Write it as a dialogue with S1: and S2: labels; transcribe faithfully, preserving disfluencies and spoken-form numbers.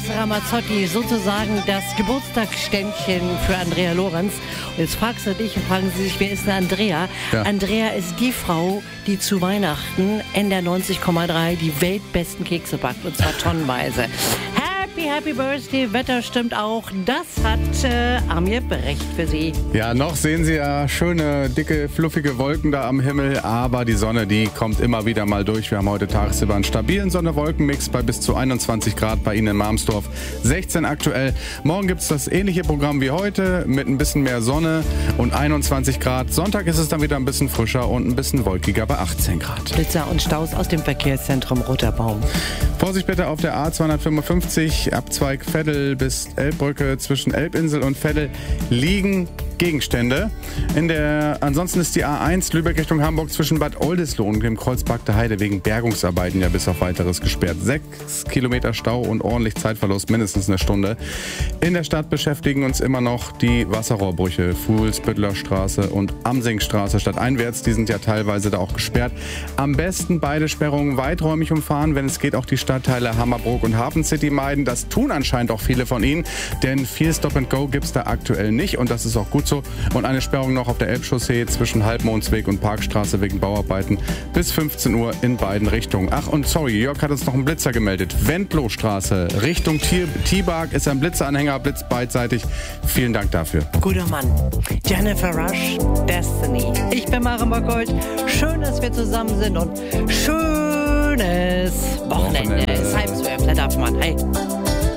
S1: Ramazzotti, sozusagen das Geburtstagsständchen für Andrea Lorenz. Und jetzt fragst du dich und fragen sie sich, wer ist denn Andrea? Ja. Andrea ist die Frau, die zu Weihnachten N D R neunzig Komma drei die weltbesten Kekse backt, und zwar tonnenweise. Happy, happy birthday, Wetter stimmt auch. Das hat äh, Amir Brecht für Sie.
S2: Ja, noch sehen Sie ja schöne, dicke, fluffige Wolken da am Himmel, aber die Sonne, die kommt immer wieder mal durch. Wir haben heute tagsüber einen stabilen Sonne-Wolken-Mix bei bis zu einundzwanzig Grad bei Ihnen in Marmsdorf, sechzehn aktuell. Morgen gibt es das ähnliche Programm wie heute mit ein bisschen mehr Sonne und einundzwanzig Grad. Sonntag ist es dann wieder ein bisschen frischer und ein bisschen wolkiger bei achtzehn Grad.
S1: Blitzer und Staus aus dem Verkehrszentrum Roter Baum.
S2: Vorsicht bitte auf der A zweihundertfünfundfünfzig, Abzweig Veddel bis Elbbrücke. Zwischen Elbinsel und Veddel liegen Gegenstände. In der, ansonsten ist die A eins Lübeck Richtung Hamburg zwischen Bad Oldesloe und dem Kreuzberg der Heide wegen Bergungsarbeiten ja bis auf Weiteres gesperrt. Sechs Kilometer Stau und ordentlich Zeitverlust, mindestens eine Stunde. In der Stadt beschäftigen uns immer noch die Wasserrohrbrüche, Fuhlsbüttler Straße und Amsingstraße stadteinwärts. Die sind ja teilweise da auch gesperrt. Am besten beide Sperrungen weiträumig umfahren, wenn es geht, auch die Stadtteile Hammerbrook und Hafen City meiden. Das tun anscheinend auch viele von ihnen, denn viel Stop and Go gibt es da aktuell nicht und das ist auch gut so. Und eine Sperrung noch auf der Elbchaussee zwischen Halbmondsweg und Parkstraße wegen Bauarbeiten bis fünfzehn Uhr in beiden Richtungen. Ach und sorry, Jörg hat uns noch einen Blitzer gemeldet. Wendlohstraße Richtung Tiebark ist ein Blitzeranhänger, blitzt beidseitig. Vielen Dank dafür.
S1: Guter Mann. Jennifer Rush, Destiny. Ich bin Maren Bockholt. Schön, dass wir zusammen sind und schönes Wochenende. Wochenende. Es heißt, da darf man. Hey.